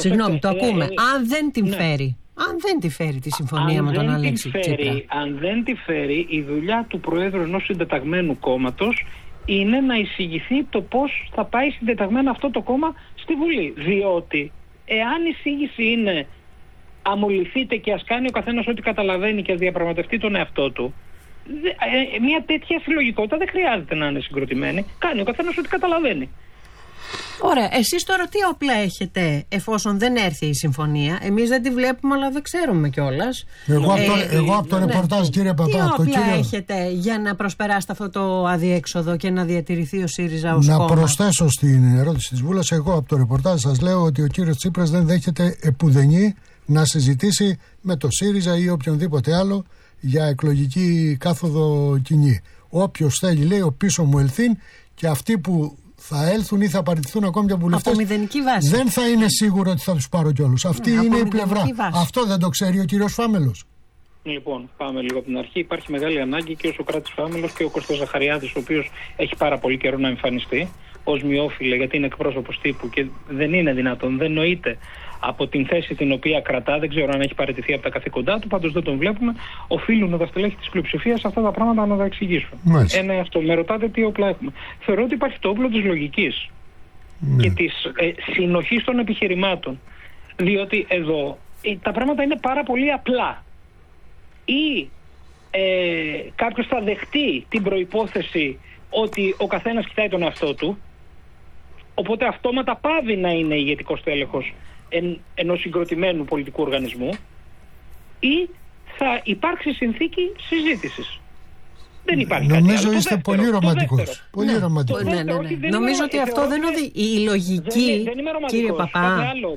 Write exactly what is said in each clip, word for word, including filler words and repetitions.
Συγγνώμη, το ακούμε. Ε, αν δεν την ναι. φέρει, αν δεν τη φέρει τη συμφωνία αν με τον Αλέξη Τσίπρα. Αν δεν τη φέρει, η δουλειά του Προέδρου ενός συντεταγμένου κόμματος είναι να εισηγηθεί το πώς θα πάει συντεταγμένα αυτό το κόμμα στη Βουλή. Διότι εάν η εισήγηση είναι αμολυθείτε και ας κάνει ο καθένας ό,τι καταλαβαίνει και ας διαπραγματευτεί τον εαυτό του, μια τέτοια συλλογικότητα δεν χρειάζεται να είναι συγκροτημένη. Κάνει ο καθένας ό,τι καταλαβαίνει. Ωραία. Εσείς τώρα τι όπλα έχετε εφόσον δεν έρθει η συμφωνία? Εμείς δεν τη βλέπουμε, αλλά δεν ξέρουμε κιόλας. Εγώ από το, ε, εγώ από το ναι. ρεπορτάζ, κύριε Παπάκο. Τι όπλα κύριε... έχετε για να προσπεράσετε αυτό το αδιέξοδο και να διατηρηθεί ο ΣΥΡΙΖΑ ως να κόμμα? Να προσθέσω στην ερώτηση της Βούλας, εγώ από το ρεπορτάζ σας λέω ότι ο κύριος Τσίπρας δεν δέχεται επουδενή να συζητήσει με το ΣΥΡΙΖΑ ή οποιονδήποτε άλλο για εκλογική κάθοδο κοινή. Όποιος θέλει, λέει, ο πίσω μου ελθύν, και αυτοί που θα έλθουν ή θα παραιτηθούν ακόμη και βουλευτές, δεν θα είναι σίγουρο ότι θα τους πάρω κιόλους. Αυτή ναι, είναι η πλευρά. Βάση. Αυτό δεν το ξέρει ο κύριος Φάμελος. Λοιπόν, πάμε λίγο από την αρχή. Υπάρχει μεγάλη ανάγκη και ο Σωκράτης Φάμελος και ο Κώστας Ζαχαριάδης, ο οποίος έχει πάρα πολύ καιρό να εμφανιστεί ως μειόφιλε, γιατί είναι εκπρόσωπος τύπου και δεν είναι δυνατόν, δεν νοείται από την θέση την οποία κρατά, δεν ξέρω αν έχει παραιτηθεί από τα καθήκοντά του, πάντως δεν τον βλέπουμε. Οφείλουν τα στελέχη της πλειοψηφίας αυτά τα πράγματα να τα εξηγήσουν. Μάλιστα. Ένα αυτό. Με ρωτάτε τι όπλα έχουμε. Θεωρώ ότι υπάρχει το όπλο της λογικής mm. και της ε, συνοχής των επιχειρημάτων. Διότι εδώ ε, τα πράγματα είναι πάρα πολύ απλά. Ή ε, κάποιος θα δεχτεί την προϋπόθεση ότι ο καθένας κοιτάει τον εαυτό του, οπότε αυτόματα πάβει να είναι ηγετικός τέλεχος εν, ενός συγκροτημένου πολιτικού οργανισμού, ή θα υπάρξει συνθήκη συζήτησης. Δεν υπάρχει Νομίζω κάτι άλλο. Νομίζω είστε δεύτερο, πολύ ρομαντικός. Πολύ ναι, ρομαντικός. Ναι, ναι, ναι. ναι. Νομίζω ότι αυτό δεν οδηγεί. Η λογική, δεν, δεν κύριε Παπά, άλλο,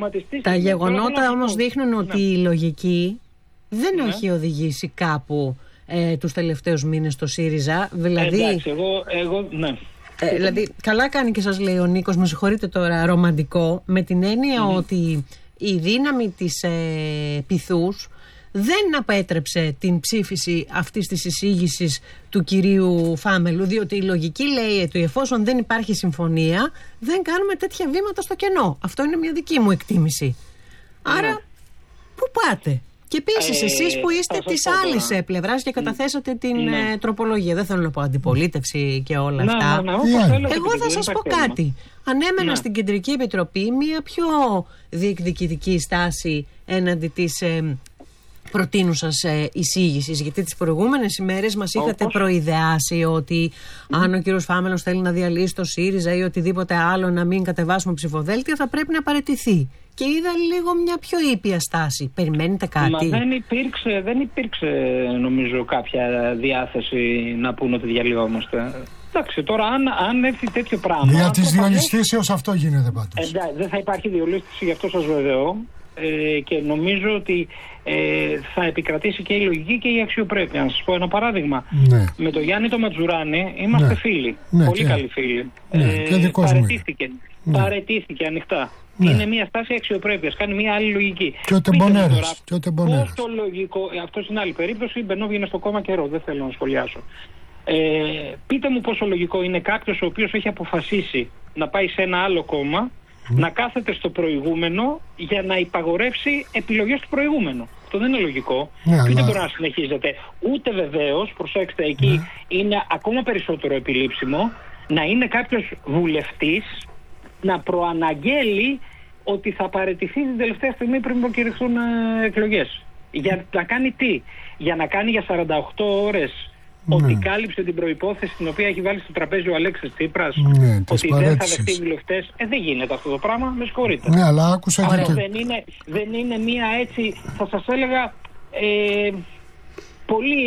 τα γεγονότα όμως δείχνουν ότι ναι. η λογική δεν ναι. έχει οδηγήσει κάπου ε, τους τελευταίους μήνες στο ΣΥΡΙΖΑ. Δηλαδή, ε, εντάξει, εγώ, εγώ, ναι. Ε, δηλαδή, καλά κάνει και σας λέει ο Νίκος, με συγχωρείτε τώρα, ρομαντικό, με την έννοια mm. ότι η δύναμη της ε, πυθούς δεν απέτρεψε την ψήφιση αυτής της εισήγησης του κυρίου Φάμελου, διότι η λογική λέει ότι εφόσον δεν υπάρχει συμφωνία, δεν κάνουμε τέτοια βήματα στο κενό. Αυτό είναι μια δική μου εκτίμηση. Άρα, mm. πού πάτε? Και επίσης ε, εσείς που είστε της άλλης πλευράς και καταθέσατε την ναι. ε, τροπολογία. Δεν θέλω να πω αντιπολίτευση και όλα ναι, αυτά. Ναι, ναι, ναι. Εγώ θα σας πω κάτι. Ανέμενα ναι. στην Κεντρική Επιτροπή μια πιο διεκδικητική στάση έναντι της ε, προτείνουσας ε, εισήγησης. Γιατί τις προηγούμενες ημέρες μας είχατε Όπως? προειδεάσει ότι mm. αν ο κύριος Φάμελος θέλει να διαλύσει το ΣΥΡΙΖΑ ή οτιδήποτε άλλο, να μην κατεβάσουμε ψηφοδέλτια, θα πρέπει να παραιτηθεί. Και είδα λίγο μια πιο ήπια στάση. Περιμένετε κάτι? Μα δεν υπήρξε, δεν υπήρξε νομίζω κάποια διάθεση να πούνε ότι διαλυόμαστε. Εντάξει, τώρα αν, αν έρθει τέτοιο πράγμα... Για τις διολυστήσεις αυτό γίνεται πάντως. Ε, δεν θα υπάρχει διολύστηση, γι' αυτό σας βεβαιώ. Ε, και νομίζω ότι ε, θα επικρατήσει και η λογική και η αξιοπρέπεια. Να σας πω ένα παράδειγμα. Ναι. Με τον Γιάννη τον Ματζουράνη είμαστε ναι. φίλοι. Ναι, πολύ και... καλοί φίλοι. Ναι, ε, και παρετήθηκε. Ναι. Παρετήθηκε ανοιχτά. Ναι. Είναι μια στάση αξιοπρέπειας. Κάνει μια άλλη λογική. Και ο Τεμπονέρας. Πόσο λογικό. Αυτό είναι άλλη περίπτωση. Μπενό βγαίνει στο κόμμα καιρό. Δεν θέλω να σχολιάσω. Ε, πείτε μου πόσο λογικό είναι κάποιος ο οποίος έχει αποφασίσει να πάει σε ένα άλλο κόμμα mm. να κάθεται στο προηγούμενο για να υπαγορεύσει επιλογές του προηγούμενου. Αυτό δεν είναι λογικό. Ναι, και δεν μπορεί να συνεχίζεται. Ούτε βεβαίως, προσέξτε, εκεί ναι. είναι ακόμα περισσότερο επιλήψιμο να είναι κάποιος βουλευτής να προαναγγέλει ότι θα παραιτηθεί την τελευταία στιγμή πριν προκηρυχθούν ε, εκλογές. Για να κάνει τι? Για να κάνει για σαράντα οκτώ ώρες ναι. ότι κάλυψε την προϋπόθεση την οποία έχει βάλει στο τραπέζι ο Αλέξης Τσίπρας, ναι, ότι δεν θα δεχτεί βουλευτές. Ε, δεν γίνεται αυτό το πράγμα, με συγχωρείτε. Ναι, αλλά άκουσα Άρα, και... δεν, είναι, δεν είναι μία έτσι, θα σας έλεγα, ε, πολύ...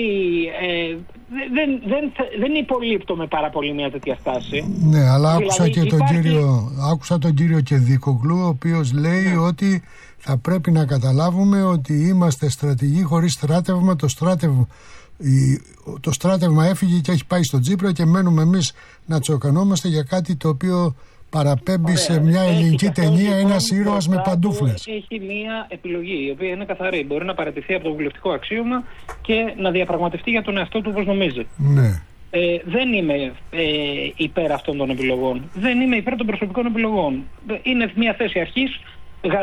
Ε, δεν, δεν, δεν υπολείπτω με πάρα πολύ μια τέτοια στάση. Ναι, αλλά άκουσα δηλαδή, και τον υπάρχει... κύριο, άκουσα τον κύριο Κεδίκογλου, ο οποίος λέει ναι. ότι θα πρέπει να καταλάβουμε ότι είμαστε στρατηγοί χωρίς στράτευμα. Το στράτευμα, το στράτευμα έφυγε και έχει πάει στον Τσίπρα και μένουμε εμείς να τσοκανόμαστε για κάτι το οποίο παραπέμπει Ωραία. σε μια ελληνική ταινία ένας ήρωας με παντούφλες. Έχει μια επιλογή η οποία είναι καθαρή. Μπορεί να παραιτηθεί από το βουλευτικό αξίωμα και να διαπραγματευτεί για τον εαυτό του όπως νομίζει. Ναι. Ε, δεν είμαι ε, υπέρ αυτών των επιλογών. Δεν είμαι υπέρ των προσωπικών επιλογών. Είναι μια θέση αρχής